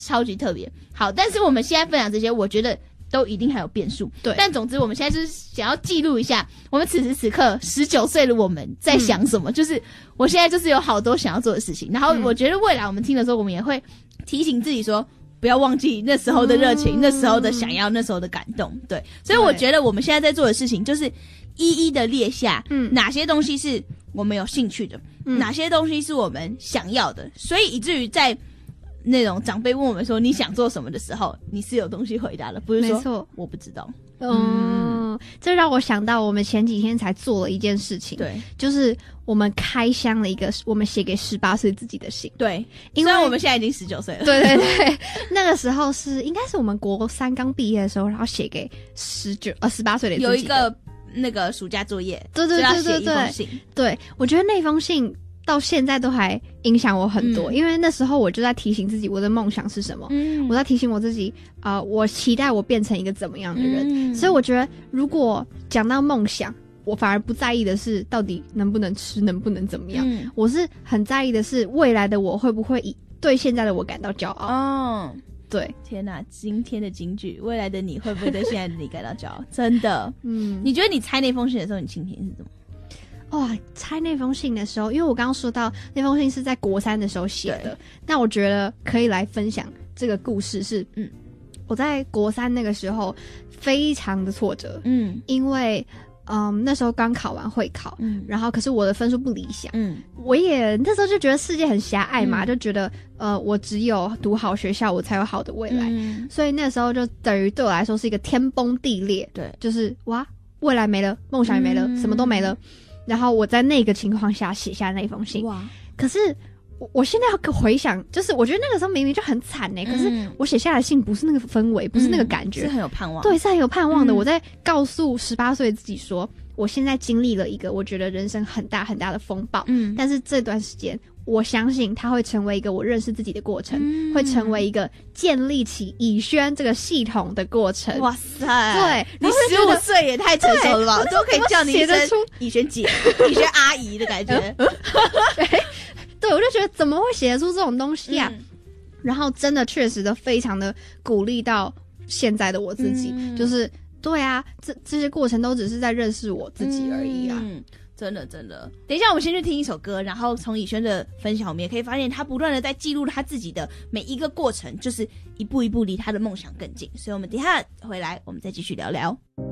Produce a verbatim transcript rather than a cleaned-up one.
超级特别。好，但是我们现在分享这些，我觉得都一定还有变数。 对， 但总之我们现在就是想要记录一下，我们此时此刻十九岁的我们在想什么、嗯。就是我现在就是有好多想要做的事情，然后我觉得未来我们听的时候，我们也会提醒自己说，不要忘记那时候的热情、嗯，那时候的想要，那时候的感动。对，所以我觉得我们现在在做的事情，就是一一的列下，嗯，哪些东西是我们有兴趣的，嗯，哪些东西是我们想要的，所以以至于在那种长辈问我们说你想做什么的时候，你是有东西回答的，不是说没错我不知道。 嗯，这让我想到我们前几天才做了一件事情，对，就是我们开箱了一个我们写给十八岁自己的信。 对，因为我们现在已经十九岁了。 对对对，那个时候是应该是我们国三刚毕业的时候，然后写给十九呃十八岁的自己的。 有一个那个暑假作业， 对对对对对对，对，我觉得那封信到现在都还影响我很多、嗯、因为那时候我就在提醒自己我的梦想是什么、嗯、我在提醒我自己啊、呃，我期待我变成一个怎么样的人、嗯、所以我觉得如果讲到梦想，我反而不在意的是到底能不能吃，能不能怎么样、嗯、我是很在意的是未来的我会不会以对现在的我感到骄傲。哦，对， 天哪，今天的金句，未来的你会不会对现在的你感到骄傲？真的。嗯，你觉得你猜那封信的时候你心情是怎么？ 哇，猜那封信的时候，因为我刚刚说到那封信是在国三的时候写的，那我觉得可以来分享这个故事是，嗯，我在国三那个时候非常的挫折，嗯，因为嗯那时候刚考完会考，嗯，然后可是我的分数不理想，嗯，我也那时候就觉得世界很狭隘嘛，嗯、就觉得呃我只有读好学校我才有好的未来，嗯、所以那时候就等于对我来说是一个天崩地裂，对，就是哇未来没了，梦想也没了，嗯、什么都没了。然后我在那个情况下写下那封信，哇！可是我我现在要回想，就是我觉得那个时候明明就很惨呢、欸嗯，可是我写下的信不是那个氛围，不是那个感觉， 嗯、是很有盼望， 对，是很有盼望的。嗯、我在告诉十八岁自己说，我现在经历了一个我觉得人生很大很大的风暴，嗯，但是这段时间。我相信它会成为一个我认识自己的过程、嗯、会成为一个建立起以轩这个系统的过程。 哇塞， 对， 你十五岁也太成熟了吧，都可以叫你一声以轩姐以轩阿姨的感觉对, 对，我就觉得怎么会写得出这种东西啊、嗯、然后真的确实的非常的鼓励到现在的我自己、嗯、就是对啊，这这些过程都只是在认识我自己而已啊、嗯真的真的，等一下我们先去听一首歌，然后从以轩的分享我们也可以发现他不断的在记录他自己的每一个过程，就是一步一步离他的梦想更近。所以我们等一下回来我们再继续聊聊。